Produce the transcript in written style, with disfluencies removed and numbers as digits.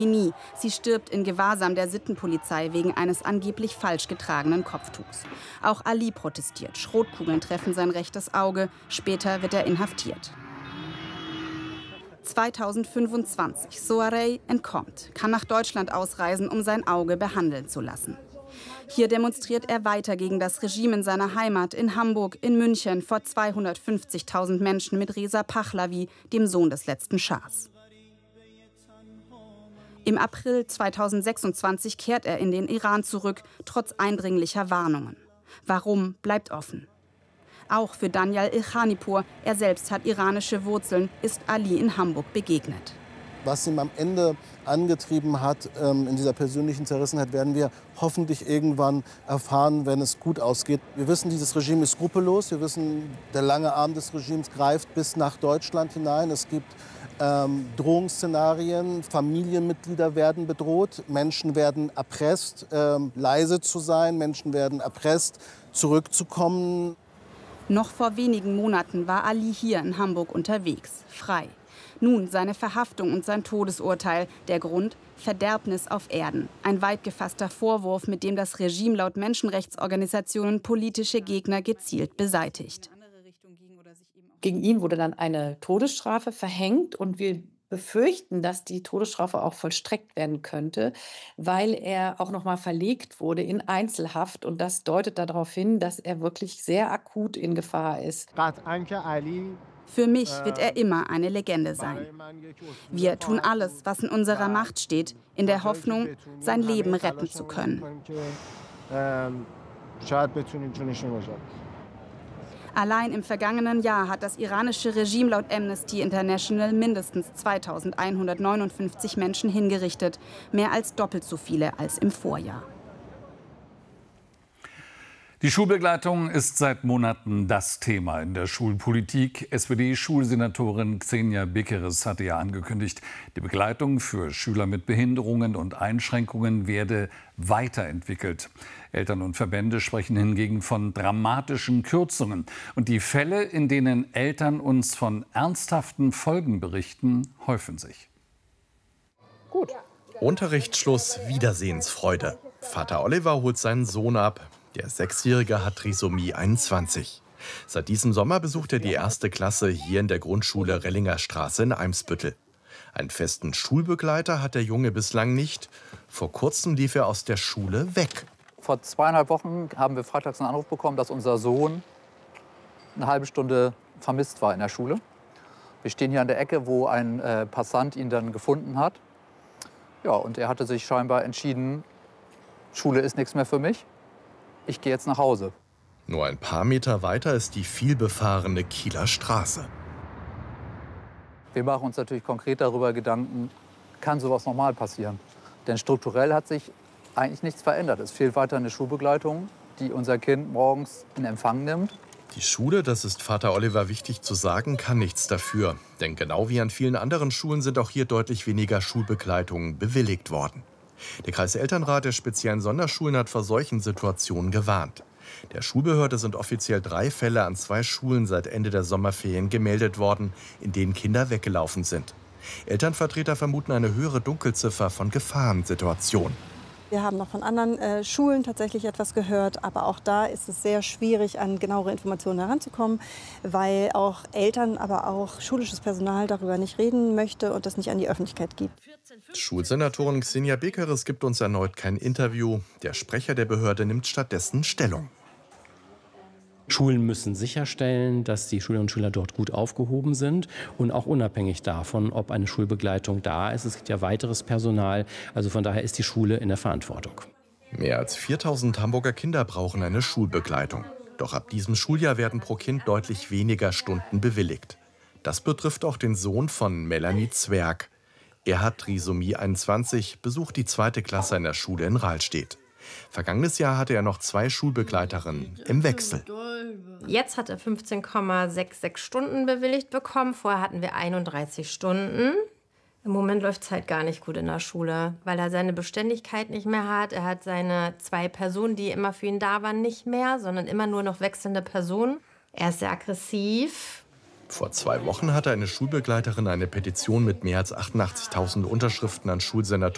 Sie stirbt in Gewahrsam der Sittenpolizei wegen eines angeblich falsch getragenen Kopftuchs. Auch Ali protestiert. Schrotkugeln treffen sein rechtes Auge. Später wird er inhaftiert. 2025. Soarey entkommt, kann nach Deutschland ausreisen, um sein Auge behandeln zu lassen. Hier demonstriert er weiter gegen das Regime in seiner Heimat, in Hamburg, in München, vor 250.000 Menschen mit Reza Pahlavi, dem Sohn des letzten Schahs. Im April 2026 kehrt er in den Iran zurück, trotz eindringlicher Warnungen. Warum, bleibt offen. Auch für Danyal Ilkhanipur, er selbst hat iranische Wurzeln, ist Ali in Hamburg begegnet. Was ihn am Ende angetrieben hat in dieser persönlichen Zerrissenheit, werden wir hoffentlich irgendwann erfahren, wenn es gut ausgeht. Wir wissen, dieses Regime ist skrupellos. Wir wissen, der lange Arm des Regimes greift bis nach Deutschland hinein. Es gibt Drohungsszenarien, Familienmitglieder werden bedroht, Menschen werden erpresst, leise zu sein, Menschen werden erpresst, zurückzukommen. Noch vor wenigen Monaten war Ali hier in Hamburg unterwegs, frei. Nun seine Verhaftung und sein Todesurteil. Der Grund? Verderbnis auf Erden. Ein weit gefasster Vorwurf, mit dem das Regime laut Menschenrechtsorganisationen politische Gegner gezielt beseitigt. Gegen ihn wurde dann eine Todesstrafe verhängt und wir befürchten, dass die Todesstrafe auch vollstreckt werden könnte, weil er auch noch mal verlegt wurde in Einzelhaft. Und das deutet darauf hin, dass er wirklich sehr akut in Gefahr ist. Für mich wird er immer eine Legende sein. Wir tun alles, was in unserer Macht steht, in der Hoffnung, sein Leben retten zu können. Allein im vergangenen Jahr hat das iranische Regime laut Amnesty International mindestens 2159 Menschen hingerichtet, mehr als doppelt so viele als im Vorjahr. Die Schulbegleitung ist seit Monaten das Thema in der Schulpolitik. SPD-Schulsenatorin Xenia Bekeres hatte ja angekündigt, die Begleitung für Schüler mit Behinderungen und Einschränkungen werde weiterentwickelt. Eltern und Verbände sprechen hingegen von dramatischen Kürzungen. Und die Fälle, in denen Eltern uns von ernsthaften Folgen berichten, häufen sich. Gut. Unterrichtsschluss, Wiedersehensfreude. Vater Oliver holt seinen Sohn ab. Der 6-Jährige hat Trisomie 21. Seit diesem Sommer besucht er die 1. Klasse hier in der Grundschule Rellinger Straße in Eimsbüttel. Einen festen Schulbegleiter hat der Junge bislang nicht. Vor kurzem lief er aus der Schule weg. Vor 2,5 Wochen haben wir freitags einen Anruf bekommen, dass unser Sohn eine halbe Stunde vermisst war in der Schule. Wir stehen hier an der Ecke, wo ein Passant ihn dann gefunden hat. Ja, und er hatte sich scheinbar entschieden, Schule ist nichts mehr für mich. Ich gehe jetzt nach Hause. Nur ein paar Meter weiter ist die vielbefahrene Kieler Straße. Wir machen uns natürlich konkret darüber Gedanken, kann sowas nochmal passieren? Denn strukturell hat sich eigentlich nichts verändert. Es fehlt weiter eine Schulbegleitung, die unser Kind morgens in Empfang nimmt. Die Schule, das ist Vater Oliver wichtig zu sagen, kann nichts dafür. Denn genau wie an vielen anderen Schulen sind auch hier deutlich weniger Schulbegleitungen bewilligt worden. Der Kreiselternrat der speziellen Sonderschulen hat vor solchen Situationen gewarnt. Der Schulbehörde sind offiziell 3 Fälle an 2 Schulen seit Ende der Sommerferien gemeldet worden, in denen Kinder weggelaufen sind. Elternvertreter vermuten eine höhere Dunkelziffer von Gefahrensituationen. Wir haben noch von anderen Schulen tatsächlich etwas gehört, aber auch da ist es sehr schwierig, an genauere Informationen heranzukommen, weil auch Eltern, aber auch schulisches Personal darüber nicht reden möchte und das nicht an die Öffentlichkeit gibt. Schulsenatorin Xenia Bekeres gibt uns erneut kein Interview. Der Sprecher der Behörde nimmt stattdessen Stellung. Schulen müssen sicherstellen, dass die Schülerinnen und Schüler dort gut aufgehoben sind und auch unabhängig davon, ob eine Schulbegleitung da ist. Es gibt ja weiteres Personal, also von daher ist die Schule in der Verantwortung. Mehr als 4000 Hamburger Kinder brauchen eine Schulbegleitung. Doch ab diesem Schuljahr werden pro Kind deutlich weniger Stunden bewilligt. Das betrifft auch den Sohn von Melanie Zwerg. Er hat Trisomie 21, besucht die 2. Klasse in der Schule in Rahlstedt. Vergangenes Jahr hatte er noch 2 Schulbegleiterinnen im Wechsel. Jetzt hat er 15,66 Stunden bewilligt bekommen. Vorher hatten wir 31 Stunden. Im Moment läuft es halt gar nicht gut in der Schule, weil er seine Beständigkeit nicht mehr hat. Er hat seine 2 Personen, die immer für ihn da waren, nicht mehr, sondern immer nur noch wechselnde Personen. Er ist sehr aggressiv. Vor 2 Wochen hatte eine Schulbegleiterin eine Petition mit mehr als 88.000 Unterschriften an Schulsenatorin